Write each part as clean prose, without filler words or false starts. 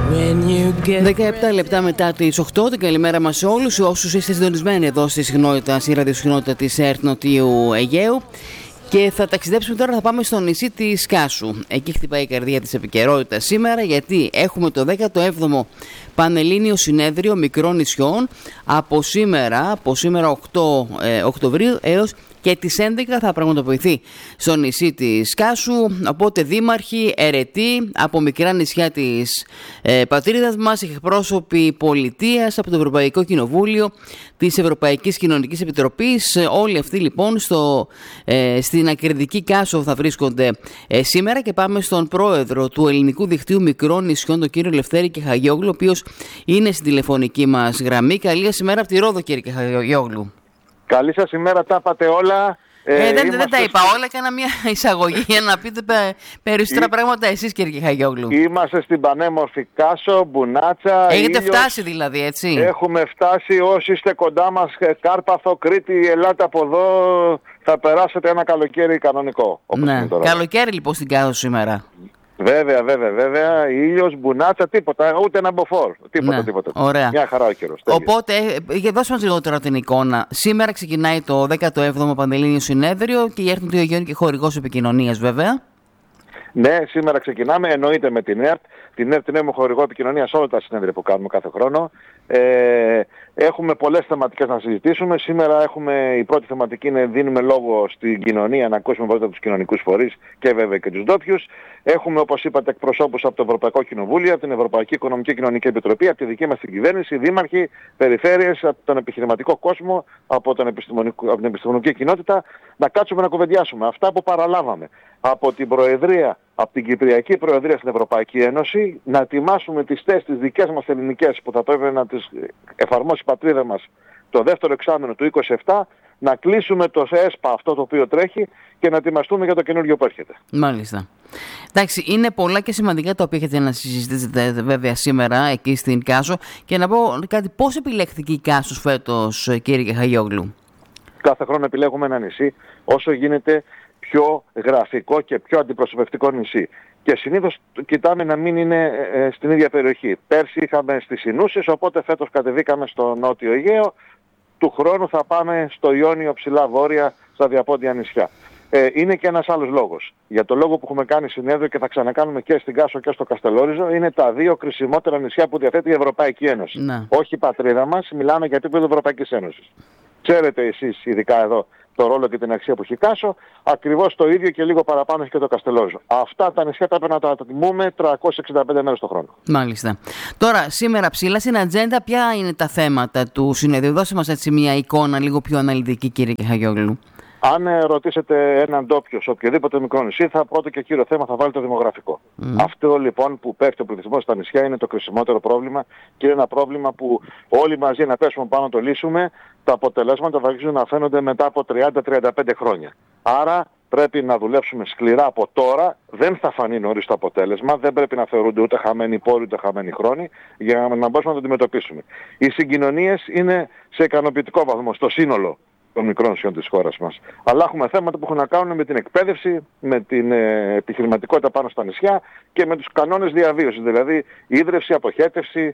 17 λεπτά μετά τις 8, την καλημέρα μας σε όλους όσους είστε συντονισμένοι εδώ στη ραδιοσυχνότητα της ΕΡΤ Νοτιού Αιγαίου. Και θα ταξιδέψουμε τώρα, θα πάμε στο νησί της Κάσου. Εκεί χτυπάει η καρδία της επικαιρότητας σήμερα, γιατί έχουμε το 17ο Πανελλήνιο Συνέδριο Μικρών Νησιών από σήμερα 8 Οκτωβρίου έως και τις 11 θα πραγματοποιηθεί στο νησί της Κάσου. Οπότε δήμαρχοι, αιρετοί από μικρά νησιά της πατρίδας μας, εκπρόσωποι πολιτείας από το Ευρωπαϊκό Κοινοβούλιο, της Ευρωπαϊκής Κοινωνικής Επιτροπής, όλοι αυτοί λοιπόν στην ακριτική Κάσο θα βρίσκονται σήμερα. Και πάμε στον πρόεδρο του Ελληνικού Δικτύου Μικρών Νησιών, τον κύριο Λευτέρη Κεχαγιόγλου, ο οποίος είναι στην τηλεφωνική μας γραμμή. Καλή σας ημέρα από τη Ρόδο, κύριε Κεχαγιόγλου. Καλή σας ημέρα, τα είπατε όλα. Δεν τα είπα όλα, έκανα μια εισαγωγή για να πείτε περισσότερα πράγματα εσείς, κύριε Κεχαγιόγλου. Είμαστε στην πανέμορφη Κάσο, Μπουνάτσα. Έχετε φτάσει δηλαδή, έτσι? Έχουμε φτάσει, όσοι είστε κοντά μας, Κάρπαθο, Κρήτη, ελάτε από εδώ, θα περάσετε ένα καλοκαίρι κανονικό. Ναι, καλοκαίρι λοιπόν στην Κάσο σήμερα. Βέβαια, ήλιος, Μπουνάτσα, τίποτα, ούτε ένα μποφόρ, τίποτα. Ωραία. Μια χαρά ο καιρός. Οπότε, δώσε μας λιγότερα την εικόνα. Σήμερα ξεκινάει το 17ο Πανελλήνιο Συνέδριο και η ΕΡΤ Νοτιού Αιγαίου και χορηγός επικοινωνίας βέβαια. Ναι, σήμερα ξεκινάμε, εννοείται με την ΕΡΤ. Την ΕΡΤ την έχουμε χορηγό επικοινωνία σε όλα τα συνέδρια που κάνουμε κάθε χρόνο. Έχουμε πολλές θεματικές να συζητήσουμε. Σήμερα η πρώτη θεματική είναι δίνουμε λόγο στην κοινωνία, να ακούσουμε πρώτα τους κοινωνικούς φορείς και βέβαια και τους ντόπιους. Έχουμε, όπως είπατε, εκπροσώπους από το Ευρωπαϊκό Κοινοβούλιο, από την Ευρωπαϊκή Οικονομική και Κοινωνική Επιτροπή, από τη δική μας την κυβέρνηση, δήμαρχοι, περιφέρειες, από τον επιχειρηματικό κόσμο, από την επιστημονική κοινότητα, να κάτσουμε να κουβεντιάσουμε αυτά που παραλάβαμε από την Προεδρία, από την Κυπριακή Προεδρία στην Ευρωπαϊκή Ένωση, να ετοιμάσουμε τις θέσεις τις δικές μας ελληνικές που θα πρέπει να τις εφαρμόσει η πατρίδα μας το δεύτερο εξάμηνο του 2027, να κλείσουμε το ΕΣΠΑ αυτό το οποίο τρέχει και να ετοιμαστούμε για το καινούργιο που έρχεται. Μάλιστα. Εντάξει, είναι πολλά και σημαντικά τα οποία έχετε να συζητήσετε βέβαια σήμερα εκεί στην Κάσο. Και να πω κάτι, πώς επιλέχθηκε η Κάσος φέτος, κύριε Κεχαγιόγλου? Κάθε χρόνο επιλέγουμε ένα νησί όσο γίνεται πιο γραφικό και πιο αντιπροσωπευτικό νησί. Και συνήθως κοιτάμε να μην είναι στην ίδια περιοχή. Πέρσι είχαμε στις Ινούσες, οπότε φέτος κατεβήκαμε στο Νότιο Αιγαίο. Του χρόνου θα πάμε στο Ιόνιο ψηλά βόρεια, στα διαπόντια νησιά. Είναι και ένας άλλος λόγος. Για το λόγο που έχουμε κάνει συνέδριο και θα ξανακάνουμε και στην Κάσο και στο Καστελόριζο, είναι τα δύο κρισιμότερα νησιά που διαθέτει η Ευρωπαϊκή Ένωση. Ναι. Όχι η πατρίδα μας, μιλάμε για επίπεδο Ευρωπαϊκής Ένωσης. Ξέρετε εσείς, ειδικά εδώ, το ρόλο και την αξία που έχει Κάσο, ακριβώς το ίδιο και λίγο παραπάνω έχει και το Καστελόριζο. Αυτά τα νησιά πρέπει να τα τιμούμε 365 μέρες το χρόνο. Μάλιστα. Τώρα, σήμερα ψηλά στην ατζέντα, ποια είναι τα θέματα του συνέδριου? Δώσε μας έτσι μια εικόνα λίγο πιο αναλυτική, κύριε Κεχαγιόγλου. Αν ρωτήσετε έναν ντόπιο σε οποιοδήποτε μικρό νησί, πρώτο και κύριο θέμα θα βάλει το δημογραφικό. Αυτό λοιπόν που πέφτει ο πληθυσμός στα νησιά είναι το κρισιμότερο πρόβλημα και είναι ένα πρόβλημα που όλοι μαζί να πέσουμε πάνω να το λύσουμε. Τα αποτελέσματα θα αρχίσουν να φαίνονται μετά από 30-35 χρόνια. Άρα πρέπει να δουλέψουμε σκληρά από τώρα. Δεν θα φανεί νωρίς το αποτέλεσμα. Δεν πρέπει να θεωρούνται ούτε χαμένοι πόροι ούτε χαμένοι χρόνοι για να μπορέσουμε να το αντιμετωπίσουμε. Οι συγκοινωνίες είναι σε ικανοποιητικό βαθμό στο σύνολο των μικρών νησιών της χώρας μας. Αλλά έχουμε θέματα που έχουν να κάνουν με την εκπαίδευση, με την επιχειρηματικότητα πάνω στα νησιά και με τους κανόνες διαβίωσης. Δηλαδή ίδρυυση, αποχέτευση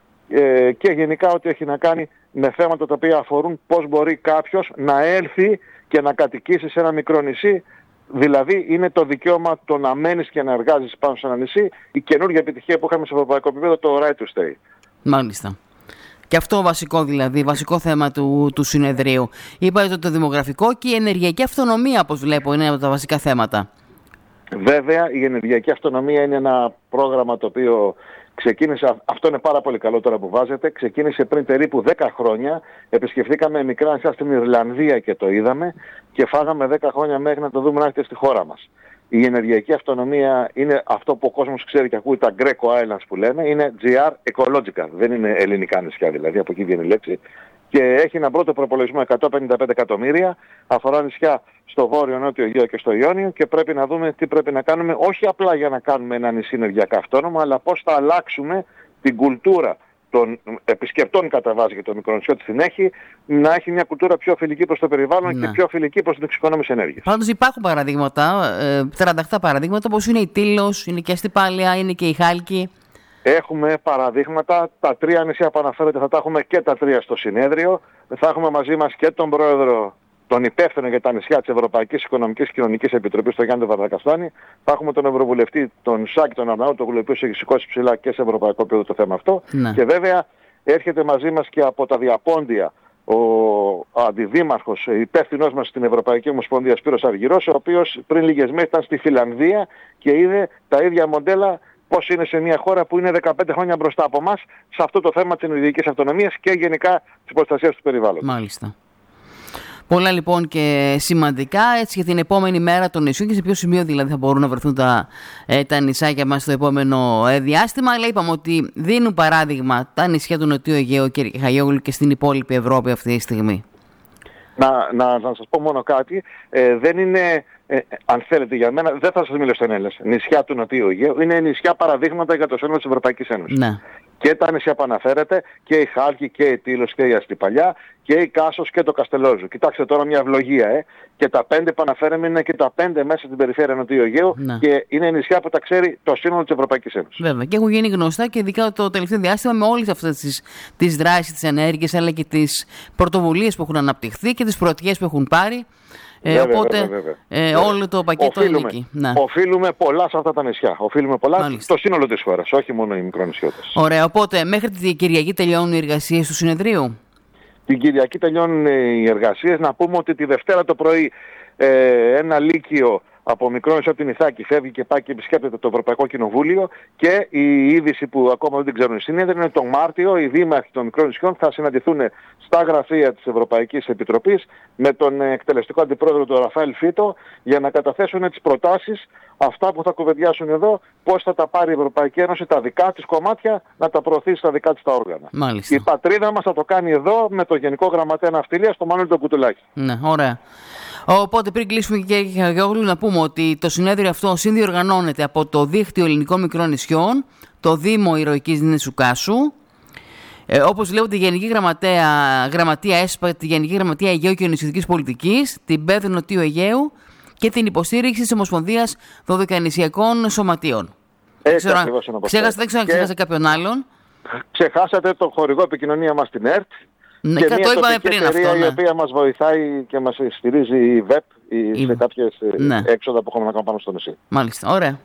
και γενικά ό,τι έχει να κάνει με θέματα τα οποία αφορούν πώς μπορεί κάποιος να έλθει και να κατοικήσει σε ένα μικρό νησί. Δηλαδή είναι το δικαίωμα το να μένεις και να εργάζεσαι πάνω σε ένα νησί, η καινούργια επιτυχία που είχαμε σε ευρωπαϊκό επίπεδο, το right to stay. Μάλιστα. Και αυτό βασικό δηλαδή, βασικό θέμα του συνεδρίου. Είπατε το δημογραφικό και η ενεργειακή αυτονομία, όπως βλέπω, είναι από τα βασικά θέματα. Βέβαια, η ενεργειακή αυτονομία είναι ένα πρόγραμμα το οποίο ξεκίνησε, αυτό είναι πάρα πολύ καλό τώρα που βάζετε, ξεκίνησε πριν περίπου 10 χρόνια, επισκεφθήκαμε μικρά νησιά στην Ιρλανδία και το είδαμε και φάγαμε 10 χρόνια μέχρι να το δούμε να έρθει στη χώρα μας. Η ενεργειακή αυτονομία είναι αυτό που ο κόσμος ξέρει και ακούει, τα Greco Islands που λέμε, είναι GR Ecologica, δεν είναι ελληνικά νησιά δηλαδή, από εκεί βγαίνει η λέξη. Και έχει ένα πρώτο προπολογισμό 155 εκατομμύρια, αφορά νησιά στο Βόρειο Νότιο Αιγαίο και στο Ιόνιο και πρέπει να δούμε τι πρέπει να κάνουμε, όχι απλά για να κάνουμε ένα νησί ενεργειακά αυτόνομο, αλλά πώς θα αλλάξουμε την κουλτούρα των επισκεπτών κατά βάση και των μικρονησιών της την έχει, να έχει μια κουλτούρα πιο φιλική προς το περιβάλλον και πιο φιλική προς την εξοικονόμηση ενέργειας. Πάντως υπάρχουν παραδείγματα, 38 παραδείγματα, όπως είναι η Τήλος, είναι και η Αστυπάλεια, είναι και η Χάλκη. Έχουμε παραδείγματα, τα 3 νησιά που αναφέρονται θα τα έχουμε και τα 3 στο συνέδριο. Θα έχουμε μαζί μας και τον πρόεδρο, τον υπεύθυνο για τα νησιά της Ευρωπαϊκής Οικονομικής και Κοινωνικής Επιτροπής, τον Γιάννη Βαρδακαστάνη. Θα έχουμε τον Ευρωβουλευτή, τον Σάκη, τον Αρναούτογλου, ο οποίος έχει σηκώσει ψηλά και σε ευρωπαϊκό επίπεδο το θέμα αυτό. Ναι. Και βέβαια έρχεται μαζί μας και από τα διαπόντια ο αντιδήμαρχος, υπεύθυνός μας στην Ευρωπαϊκή Ομοσπονδία, Σπύρος Αργυρός, ο οποίος πριν λίγες μέρες ήταν στη Φιλανδία και είδε τα ίδια μοντέλα πώς είναι σε μια χώρα που είναι 15 χρόνια μπροστά από εμάς σε αυτό το θέμα της ενεργειακής αυτονομίας και γενικά της προστασίας του περιβάλλοντος. Μάλιστα. Πολλά λοιπόν και σημαντικά έτσι για την επόμενη μέρα των νησιών και σε ποιο σημείο δηλαδή θα μπορούν να βρεθούν τα νησάκια μας στο επόμενο διάστημα. Αλλά είπαμε ότι δίνουν παράδειγμα τα νησιά του Νοτιού Αιγαίου και Χαϊόγλου και στην υπόλοιπη Ευρώπη αυτή τη στιγμή. Να σας πω μόνο κάτι, δεν είναι, αν θέλετε για μένα, δεν θα σας μιλήσω στενέλες, νησιά του Νοτιού Αιγαίου, είναι νησιά παραδείγματα για το σύνολο της Ευρωπαϊκής Ένωσης. Ναι. Και τα νησιά που αναφέρετε, και η Χάλκη και η Τήλος και η Αστυπαλιά και η Κάσος και το Καστελόζου. Κοιτάξτε τώρα μια ευλογία, και τα 5 που αναφέραμε είναι και τα 5 μέσα στην περιφέρεια Νοτιού Αιγαίου και είναι νησιά που τα ξέρει το σύνολο της Ευρωπαϊκής Ένωσης. Βέβαια, και έχουν γίνει γνωστά και ειδικά το τελευταίο διάστημα με όλες αυτές τις δράσεις, τις ενέργειες αλλά και τις πρωτοβουλίες που έχουν αναπτυχθεί και τις πρωτιές που έχουν πάρει. Οπότε όλο το πακέτο είναι εκεί. Οφείλουμε πολλά σε αυτά τα νησιά. Οφείλουμε πολλά στο σύνολο της χώρας, όχι μόνο οι μικρονησιώτες. Ωραία, οπότε μέχρι την Κυριακή τελειώνουν οι εργασίες του συνεδρίου. Την Κυριακή τελειώνουν οι εργασίες. Να πούμε ότι τη Δευτέρα το πρωί ένα λύκειο από Μικρόνησο από την Ιθάκη φεύγει και πάει και επισκέπτεται το Ευρωπαϊκό Κοινοβούλιο και η είδηση που ακόμα δεν την ξέρουν οι συνέδροι είναι τον Μάρτιο οι δήμαρχοι των μικρών νησιών θα συναντηθούν στα γραφεία της Ευρωπαϊκής Επιτροπής με τον εκτελεστικό αντιπρόεδρο του Ραφαέλ Φίτο για να καταθέσουν τις προτάσεις αυτά που θα κουβεντιάσουν εδώ, πώς θα τα πάρει η Ευρωπαϊκή Ένωση τα δικά της κομμάτια να τα προωθήσει στα δικά της τα όργανα. Μάλιστα. Η πατρίδα μας θα το κάνει εδώ με το Γενικό Γραμματέα Ναυτιλίας, τον Μανώλη τον Κουτουλάκη. Ναι, ωραία. Οπότε πριν κλείσουμε και Γεωργίου να πούμε ότι το συνέδριο αυτό συνδιοργανώνεται από το Δίκτυο Ελληνικών Μικρών Νησιών, το Δήμο Ηρωικής Νήσου Κάσου, όπως λέω τη Γενική Γραμματεία ΕΣΠΑ, τη Γενική Γραμματεία Αιγαίου και Νησιωτικής Πολιτικής, την ΠΕΔ Νοτιού Αιγαίου και την υποστήριξη της Ομοσπονδίας Δωδεκανησιακών Σωματείων. Δεν ξέρω αν ξέχασα κάποιον άλλον. Ξεχάσατε το χορηγό επικοινωνία μας στην ΕΡΤ. Ναι, και το είπαμε πριν αυτό. Η οποία μας βοηθάει και μας στηρίζει η ΒΕΠ σε κάποιες έξοδα που έχουμε να κάνουμε πάνω στο νησί. Μάλιστα, ωραία.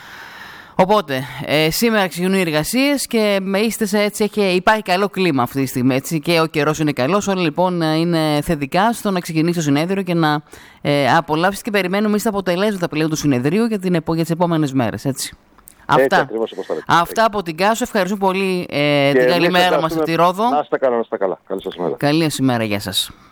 Οπότε, σήμερα ξεκινούν οι εργασίες και με ίστεσα έτσι υπάρχει καλό κλίμα αυτή τη στιγμή. Έτσι, και ο καιρός είναι καλός, όλα λοιπόν είναι θετικά στο να ξεκινήσει το συνέδριο και να απολαύσει και περιμένουμε εμείς τα αποτελέσματα πλέον του συνεδρίου για τις επόμενες μέρες. Έτσι. Αυτά από την Κάσο. Ευχαριστώ πολύ την καλημέρα μας από τη Ρόδο. Να είστε καλά, να είστε καλά. Καλή σας ημέρα. Καλή σας ημέρα, γεια σας.